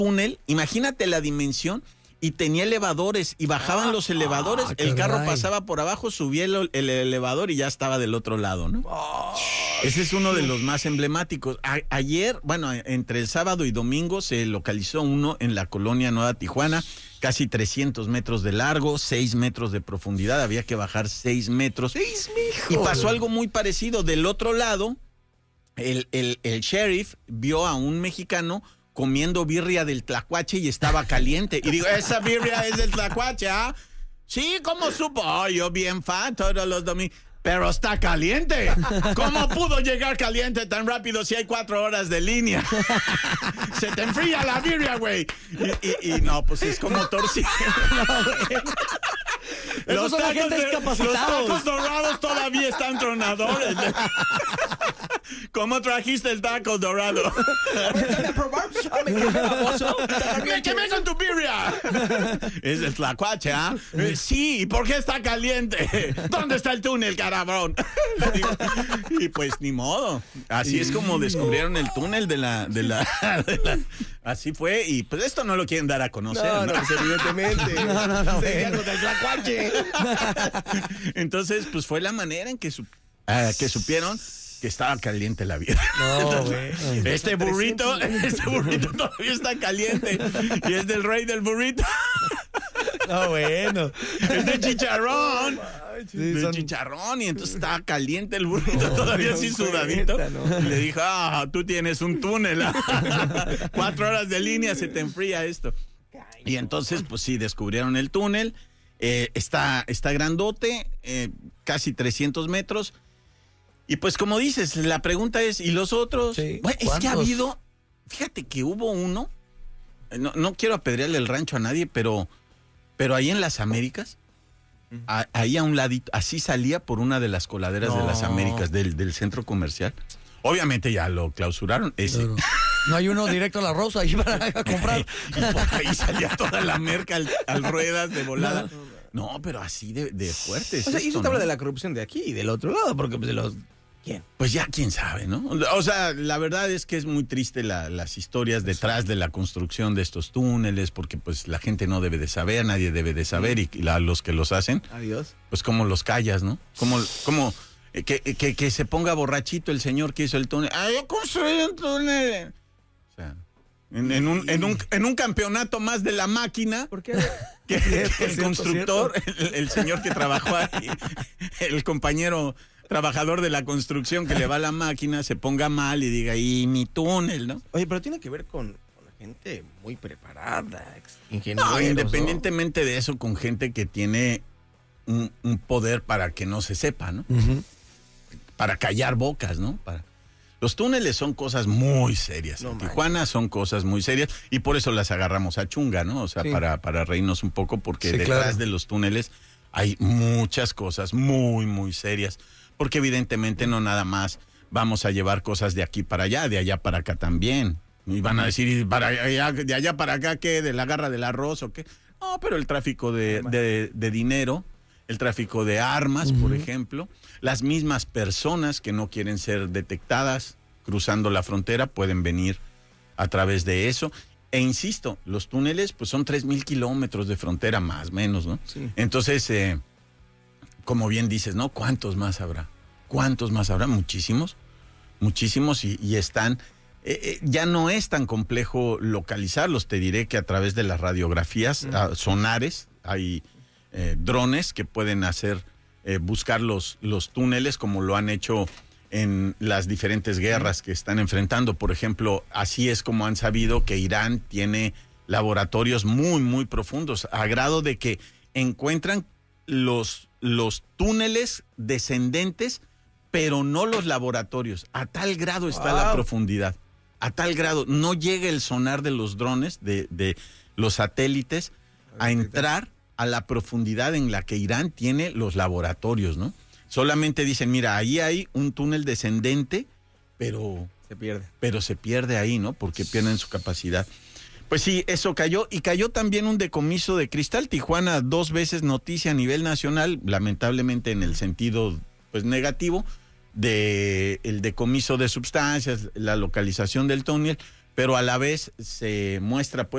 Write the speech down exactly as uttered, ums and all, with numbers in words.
túnel, imagínate la dimensión, y tenía elevadores, y bajaban ah, los elevadores, ah, el carro pasaba por abajo, subía el, el elevador y ya estaba del otro lado, ¿no? Oh, Ese es uno de los más emblemáticos. A, ayer, bueno, entre el sábado y domingo se localizó uno en la colonia Nueva Tijuana, casi trescientos metros de largo, seis metros de profundidad, había que bajar seis metros. ¡Seis, mijo! Y pasó algo muy parecido. Del otro lado, el, el, el sheriff vio a un mexicano comiendo birria del tlacuache y estaba caliente. Y digo, esa birria es del tlacuache, ¿ah? Sí, ¿cómo supo? Oh, yo bien fan todos los domingos. Pero está caliente. ¿Cómo pudo llegar caliente tan rápido si hay cuatro horas de línea? Se te enfría la birria, güey. Y, y, y no, pues es como torcido. No, los, tacos de, los tacos dorados todavía están tronadores. ¿Cómo trajiste el taco dorado? ¿Déjame probar? ¡Me quemé con tu birria! Es el tlacuache, ¿ah? ¿eh? Sí, ¿y por qué está caliente? ¿Dónde está el túnel, cabrón? Y pues ni modo. Así es como descubrieron el túnel de la, de la, de la... Así fue, y pues esto no lo quieren dar a conocer. No, no, no, pues evidentemente. No, no, no. Seguían con el tlacuache. Entonces, pues fue la manera en que, su, uh, que supieron que estaba caliente la vida. No, güey. Este burrito, este burrito todavía está caliente. Y es del rey del burrito. No, bueno. Es de chicharrón. Sí, de son... chicharrón. Y entonces estaba caliente el burrito, no, todavía así sudadito. Cuenta, ¿no? Y le dijo, ah, tú tienes un túnel. Cuatro horas de línea, se te enfría esto. Y entonces, pues sí, descubrieron el túnel. Eh, está, está grandote, eh, casi trescientos metros. Y pues como dices, la pregunta es, ¿y los otros? Sí. Bueno, es que ha habido, fíjate que hubo uno, no, no quiero apedrearle el rancho a nadie, pero, pero ahí en las Américas, uh-huh. a, ahí a un ladito, así salía por una de las coladeras no. de las Américas, del, del centro comercial. Obviamente ya lo clausuraron, ese. Pero no hay uno directo a la Rosa ahí para comprar. Y por ahí salía toda la merca al, al ruedas de volada. No, no, pero así de, de fuerte. O sea, esto, y eso te ¿no? habla de la corrupción de aquí y del otro lado, porque pues de los... ¿Quién? Pues ya quién sabe, ¿no? O sea, la verdad es que es muy triste la, las historias detrás de la construcción de estos túneles, porque pues la gente no debe de saber, nadie debe de saber, y, y la, los que los hacen, adiós, pues como los callas, ¿no? Como, como eh, que, que, que se ponga borrachito el señor que hizo el túnel. ¡Ah, yo construí un túnel! O sea, en, en, un, en, un, en un campeonato más de la máquina. ¿Por qué? Que, que el constructor, el, el señor que trabajó ahí, el compañero trabajador de la construcción que le va a la máquina, se ponga mal y diga, y mi túnel, ¿no? Oye, pero tiene que ver con, con la gente muy preparada, ingenieros. No, independientemente ¿no? de eso, con gente que tiene un, un poder para que no se sepa, ¿no? Uh-huh. Para callar bocas, ¿no? Para... Los túneles son cosas muy serias. No, en Tijuana son cosas muy serias y por eso las agarramos a chunga, ¿no? O sea, sí. para, para reírnos un poco, porque sí, detrás claro. de los túneles hay muchas cosas muy, muy serias. Porque evidentemente no nada más vamos a llevar cosas de aquí para allá, de allá para acá también. Y van a decir, para allá, de allá para acá, ¿qué? ¿De la garra del arroz o qué? No, pero el tráfico de, de, de dinero, el tráfico de armas, uh-huh. por ejemplo, las mismas personas que no quieren ser detectadas cruzando la frontera pueden venir a través de eso. E insisto, los túneles pues son tres mil kilómetros de frontera más o menos, ¿no? Sí. Entonces... Eh, como bien dices, ¿no? ¿Cuántos más habrá? ¿Cuántos más habrá? Muchísimos, muchísimos y, y están... Eh, eh, ya no es tan complejo localizarlos, te diré que a través de las radiografías, uh-huh. uh, sonares, hay eh, drones que pueden hacer, eh, buscar los, los túneles como lo han hecho en las diferentes guerras uh-huh. que están enfrentando. Por ejemplo, así es como han sabido que Irán tiene laboratorios muy, muy profundos, a grado de que encuentran los... los túneles descendentes, pero no los laboratorios. A tal grado está wow. la profundidad. A tal grado. No llega el sonar de los drones, de, de los satélites, a entrar a la profundidad en la que Irán tiene los laboratorios, ¿no? Solamente dicen, mira, ahí hay un túnel descendente, pero... Se pierde. Pero se pierde ahí, ¿no? Porque pierden su capacidad. Pues sí, eso cayó, y cayó también un decomiso de cristal. Tijuana, dos veces noticia a nivel nacional, lamentablemente en el sentido pues negativo, de el decomiso de sustancias, la localización del túnel, pero a la vez se muestra pues